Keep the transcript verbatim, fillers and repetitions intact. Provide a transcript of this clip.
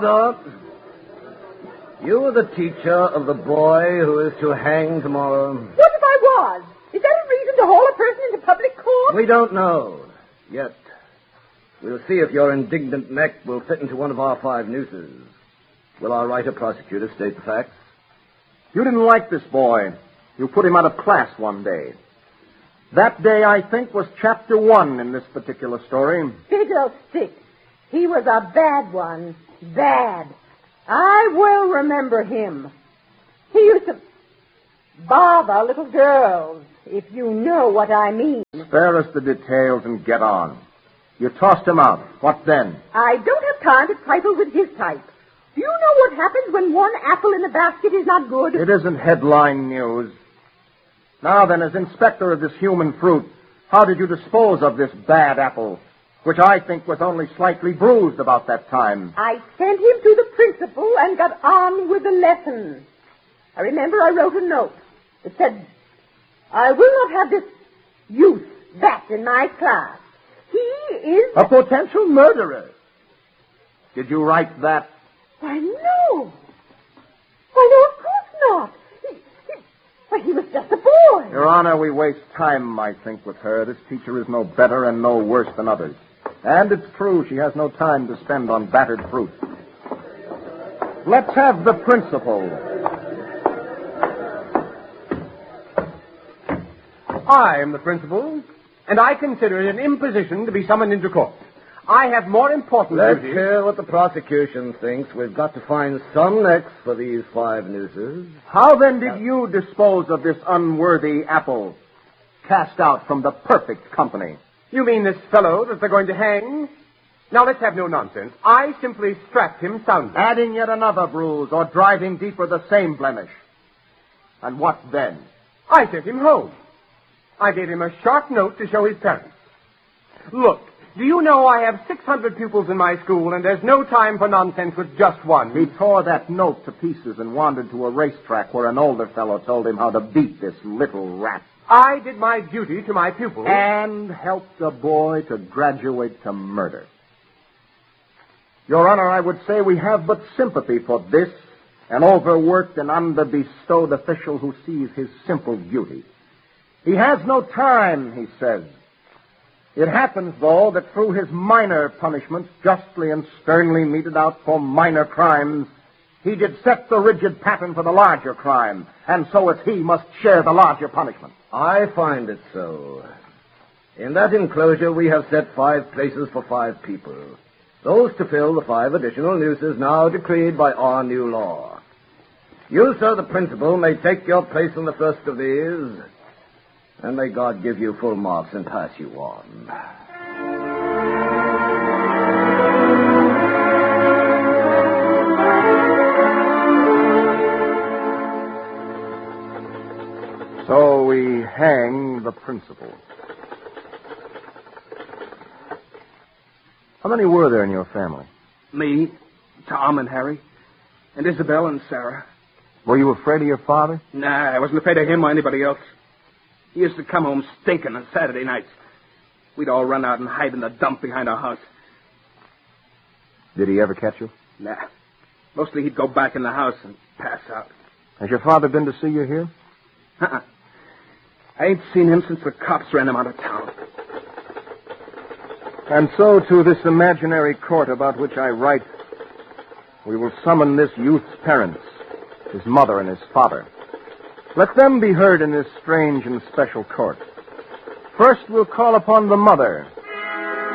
Order. You are the teacher of the boy who is to hang tomorrow. What if I was? Is that a reason to haul a person into public court? We don't know yet. We'll see if your indignant neck will fit into one of our five nooses. Will our writer prosecutor state the facts? You didn't like this boy. You put him out of class one day. That day, I think, was chapter one in this particular story. Fiddlestick. He was a bad one. Bad. I will remember him. He used to bother little girls, if you know what I mean. Spare us the details and get on. You tossed him out. What then? I don't have time to trifle with his type. Do you know what happens when one apple in the basket is not good? It isn't headline news. Now then, as inspector of this human fruit, how did you dispose of this bad apple, which I think was only slightly bruised about that time? I sent him to the principal and got on with the lesson. I remember I wrote a note that said, I will not have this youth back in my class. He is... A potential murderer. Did you write that? Why, no. Why, no, of course not. He, he, why, he was just a boy. Your Honor, we waste time, I think, with her. This teacher is no better and no worse than others. And it's true, she has no time to spend on battered fruit. Let's have the principal. I am the principal, and I consider it an imposition to be summoned into court. I have more important Let's duties. hear what the prosecution thinks. We've got to find some necks for these five nooses. How then did you dispose of this unworthy apple, cast out from the perfect company? You mean this fellow that they're going to hang? Now, let's have no nonsense. I simply strapped him soundly. Adding yet another bruise or driving deeper the same blemish. And what then? I sent him home. I gave him a sharp note to show his parents. Look, do you know I have six hundred pupils in my school, and there's no time for nonsense with just one? He tore that note to pieces and wandered to a racetrack where an older fellow told him how to beat this little rat. I did my duty to my pupils. And helped the boy to graduate to murder. Your Honor, I would say we have but sympathy for this, an overworked and underbestowed official who sees his simple duty. He has no time, he says. It happens, though, that through his minor punishments, justly and sternly meted out for minor crimes, he did set the rigid pattern for the larger crime, and so as he must share the larger punishment. I find it so. In that enclosure, we have set five places for five people. Those to fill the five additional nooses now decreed by our new law. You, sir, the principal, may take your place in the first of these, and may God give you full marks and pass you on. So we hang the principal. How many were there in your family? Me, Tom and Harry, and Isabel and Sarah. Were you afraid of your father? Nah, I wasn't afraid of him or anybody else. He used to come home stinking on Saturday nights. We'd all run out and hide in the dump behind our house. Did he ever catch you? Nah. Mostly he'd go back in the house and pass out. Has your father been to see you here? Uh-uh. I ain't seen him since the cops ran him out of town. And so to this imaginary court about which I write, we will summon this youth's parents, his mother and his father. Let them be heard in this strange and special court. First, we'll call upon the mother,